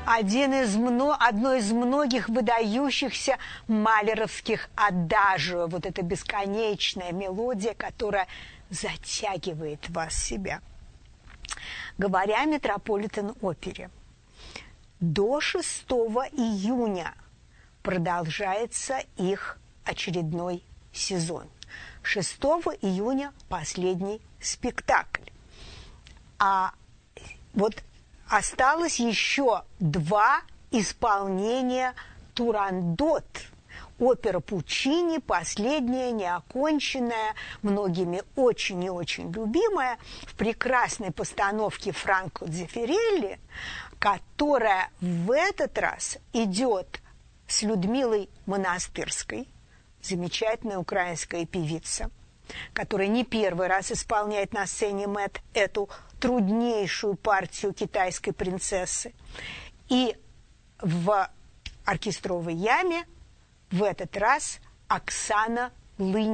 одно из многих выдающихся малеровских адажио. Вот эта бесконечная мелодия, которая затягивает вас в себя. Говоря о Метрополитен-опере, до 6 июня продолжается их очередной сезон. 6 июня последний спектакль. А вот осталось еще 2 исполнения «Турандот». Опера Пуччини, последняя, неоконченная, многими очень и очень любимая, в прекрасной постановке Франко Дзеффирелли, которая в этот раз идет с Людмилой Монастырской, замечательная украинская певица, которая не первый раз исполняет на сцене МЭТ эту труднейшую партию китайской принцессы. И в оркестровой яме в этот раз Оксана Лынь.